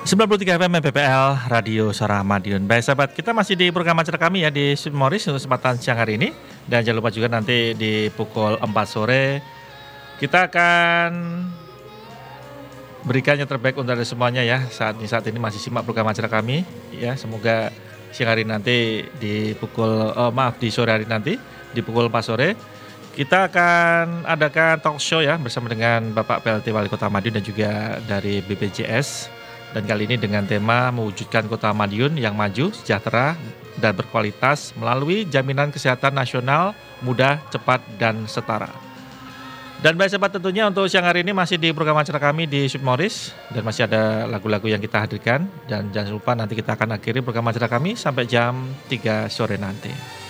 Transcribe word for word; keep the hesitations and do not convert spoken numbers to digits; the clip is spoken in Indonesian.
sembilan puluh tiga F M M P P L Radio Suara Madiun. Baik sahabat, kita masih di program acara kami ya di Sweet Morris untuk kesempatan siang hari ini. Dan jangan lupa juga nanti di pukul empat sore kita akan berikan yang terbaik untuk Anda semuanya ya. Saat ini saat ini masih simak program acara kami ya. Semoga siang hari nanti di pukul oh, maaf di sore hari nanti di pukul empat sore kita akan adakan talk show ya bersama dengan Bapak P L T Wali Kota Madiun dan juga dari B P J S. Dan kali ini dengan tema mewujudkan Kota Madiun yang maju, sejahtera, dan berkualitas melalui jaminan kesehatan nasional, mudah, cepat, dan setara. Dan baik sahabat, tentunya untuk siang hari ini masih di program acara kami di Sweet Morris. Dan masih ada lagu-lagu yang kita hadirkan. Dan jangan lupa nanti kita akan akhiri program acara kami sampai jam tiga sore nanti.